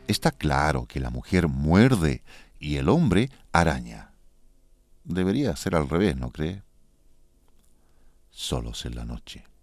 Está claro que la mujer muerde y el hombre araña. Debería ser al revés, ¿no cree? Solos en la noche.